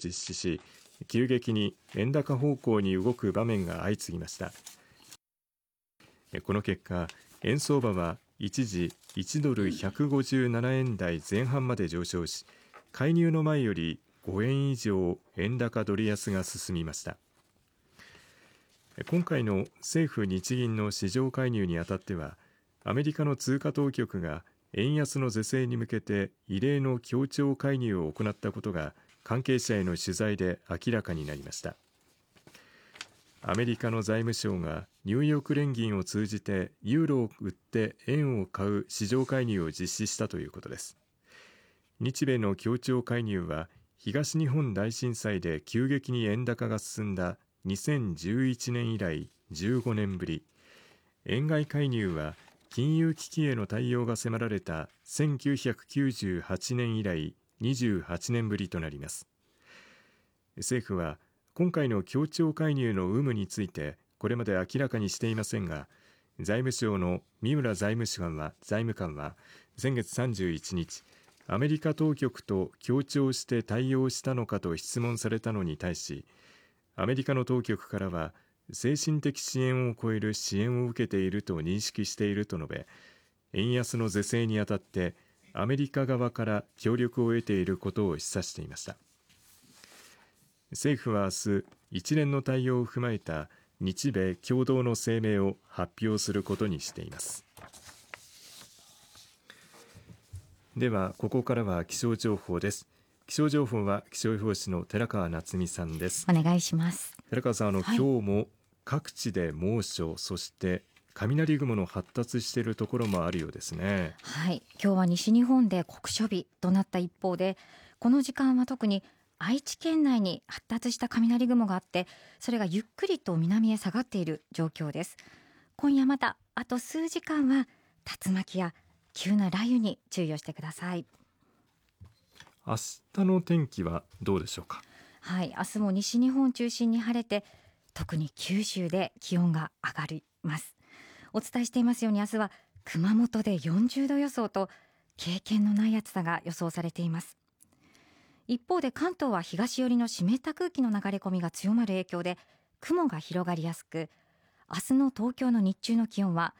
実施し、急激に円高方向に動く場面が相次ぎました。この結果、円相場は一時1ドル157円台前半まで上昇し、介入の前より5円以上円高ドル安が進みました。今回の政府日銀の市場介入にあたっては、アメリカの通貨当局が円安の是正に向けて異例の協調介入を行ったことが関係者への取材で明らかになりました。アメリカの財務省がニューヨーク連銀を通じてユーロを売って円を買う市場介入を実施したということです。日米の協調介入は東日本大震災で急激に円高が進んだ2011年以来15年ぶり、円買い介入は金融危機への対応が迫られた1998年以来28年ぶりとなります。政府は今回の協調介入の有無についてこれまで明らかにしていませんが、財務省の三村財務官は先月31日、アメリカ当局と協調して対応したのかと質問されたのに対し、アメリカの当局からは精神的支援を超える支援を受けていると認識していると述べ、円安の是正にあたってアメリカ側から協力を得ていることを示唆していました。政府は明日、一連の対応を踏まえた日米共同の声明を発表することにしています。ではここからは気象情報です。気象情報は気象予報士の寺川夏実さんです。 お願いします。 寺川さん、今日も各地で猛暑、そして雷雲の発達しているところもあるようですね。 はい、今日は西日本で酷暑日となった一方で、この時間は特に愛知県内に発達した雷雲があって、それがゆっくりと南へ下がっている状況です。今夜またあと数時間は竜巻や急な雷雨に注意をしてください。 明日の天気はどうでしょうか。 はい、明日も西日本中心に晴れて、特に九州で気温が上がります。お伝えしていますように、明日は熊本で40度予想と経験のない暑さが予想されています。一方で関東は東寄りの湿った空気の流れ込みが強まる影響で雲が広がりやすく、明日の東京の日中の気温は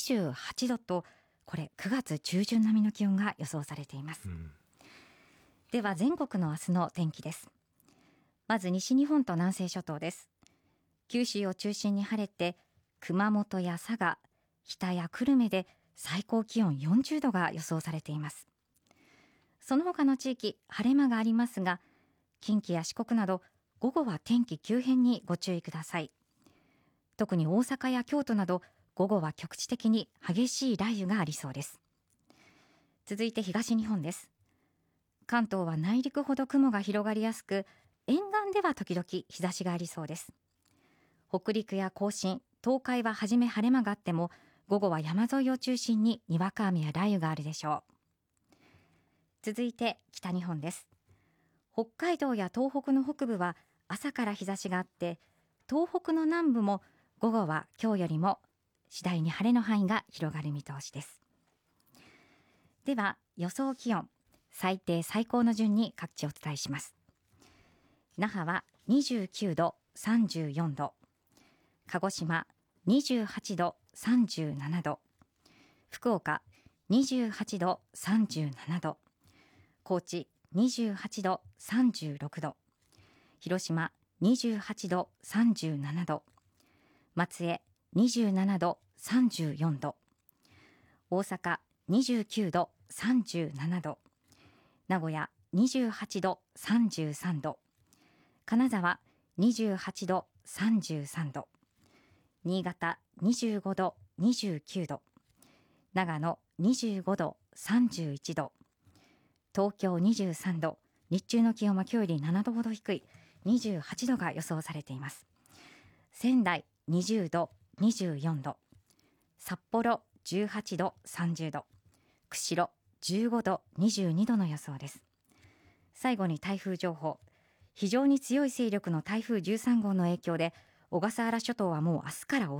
28度と、これ9月中旬並みの気温が予想されています。では全国の明日の天気です。まず西日本と南西諸島です。九州を中心に晴れて、熊本や佐賀、日田や久留米で最高気温40度が予想されています。その他の地域、晴れ間がありますが、近畿や四国など午後は天気急変にご注意ください。特に大阪や京都など午後は局地的に激しい雷雨がありそうです。続いて東日本です。関東は内陸ほど雲が広がりやすく、沿岸では時々日差しがありそうです。北陸や甲信、東海は初め晴れ間があっても、午後は山沿いを中心ににわか雨や雷雨があるでしょう。続いて北日本です。北海道や東北の北部は朝から日差しがあって、東北の南部も午後は今日よりも次第に晴れの範囲が広がる見通しです。では予想気温、最低最高の順に各地お伝えします。那覇は29度34度、鹿児島28度37度、福岡28度37度、高知28度36度、広島28度37度、松江27度34度、大阪29度37度、名古屋28度33度、金沢28度33度、新潟25度29度、長野25度31度、東京23度、日中の気温は今日より7度ほど低い28度が予想されています。仙台20度24度、札幌18度30度、釧路15度22度の予想です。最後に台風情報、非常に強い勢力の台風13号の影響で小笠原諸島はもう明日から大